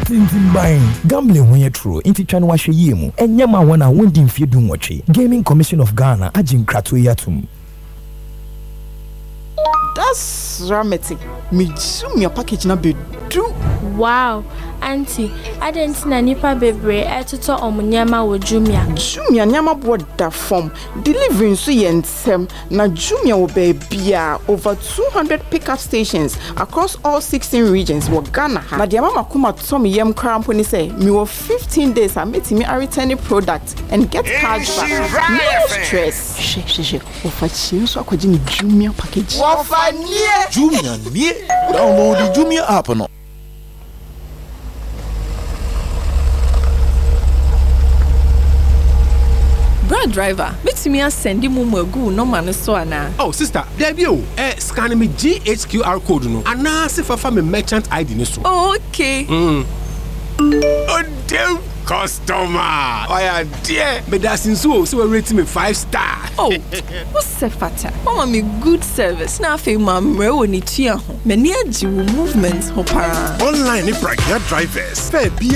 tintin buying. Gambling when you're true. Inti chanu wa she yemu. Enyama wana wundi mfie dunwachi. Gaming Commission of Ghana ajin kratu yatum. That's dramatic. Me zoom your package na be do. Wow, auntie, I didn't na nipa bebre etuto omunyama wo Jumia. Jumia nyama board da form. Delivering so yentem na Jumia wo bebia over 200 pickup stations across all 16 regions wo Ghana. Na dia mama kuma to me yem crampo ni say me wo 15 days I meet me a returning product and get cash back. No stress. She. Ofa chi so akwaji ni Jumia package. Ofa nie. Jumia nie. Download the Jumia app no. Driver, bet me send him mugu no man so ana. Oh sister, there you. Scan me GHQR code no. Ana se fa me merchant ID ni so. Oh, okay. Oh damn customer. Oh yeah, dear. Me da sinso so we rate me 5 star. Oh, what's fata? Mama me good service. Na fe mamre woni tua ho. Me ni agi movement ho para. Online ni pragya drivers. Fair